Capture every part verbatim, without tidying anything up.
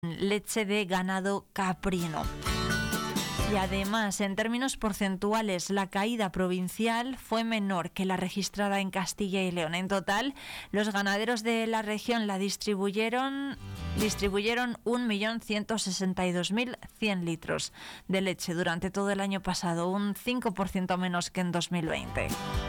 leche de ganado caprino. Y además, en términos porcentuales, la caída provincial fue menor que la registrada en Castilla y León. En total, los ganaderos de la región la distribuyeron, distribuyeron un millón ciento sesenta y dos mil cien litros de leche durante todo el año pasado, un cinco por ciento menos que en dos mil veinte.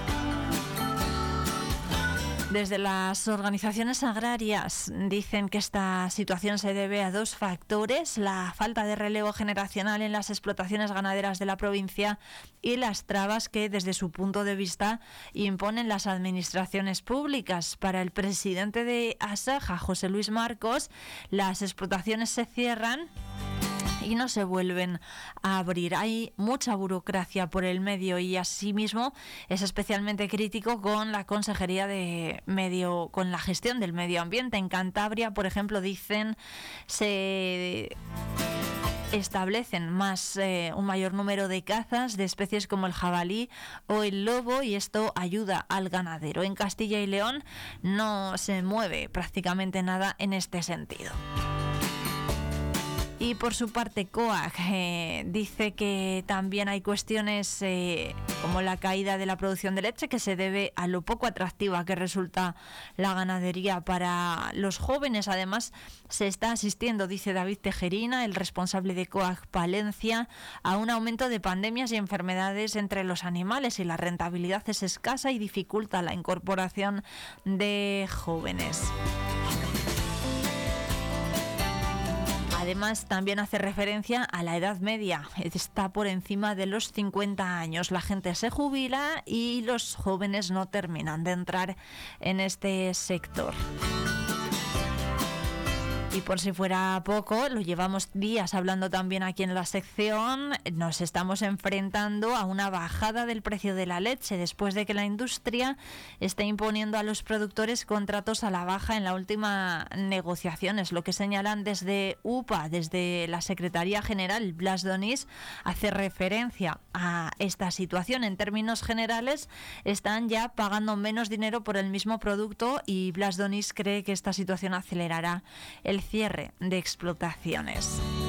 Desde las organizaciones agrarias dicen que esta situación se debe a dos factores: la falta de relevo generacional en las explotaciones ganaderas de la provincia y las trabas que, desde su punto de vista, imponen las administraciones públicas. Para el presidente de Asaja, José Luis Marcos, las explotaciones se cierran y no se vuelven a abrir. Hay mucha burocracia por el medio y asimismo es especialmente crítico con la Consejería de Medio, con la gestión del medio ambiente. En Cantabria, por ejemplo, dicen se establecen más eh, un mayor número de cazas de especies como el jabalí o el lobo, y esto ayuda al ganadero. En Castilla y León no se mueve prácticamente nada en este sentido. Y por su parte, COAG eh, dice que también hay cuestiones eh, como la caída de la producción de leche, que se debe a lo poco atractiva que resulta la ganadería para los jóvenes. Además, se está asistiendo, dice David Tejerina, el responsable de COAG Palencia, a un aumento de pandemias y enfermedades entre los animales, y la rentabilidad es escasa y dificulta la incorporación de jóvenes. Además, también hace referencia a la edad media. Está por encima de los cincuenta años. La gente se jubila y los jóvenes no terminan de entrar en este sector. Y por si fuera poco, lo llevamos días hablando también aquí en la sección, nos estamos enfrentando a una bajada del precio de la leche después de que la industria esté imponiendo a los productores contratos a la baja en la última negociación. Es lo que señalan desde U P A, desde la Secretaría General. Blas Donís hace referencia a esta situación. En términos generales, están ya pagando menos dinero por el mismo producto, y Blas Donís cree que esta situación acelerará el cierre de explotaciones.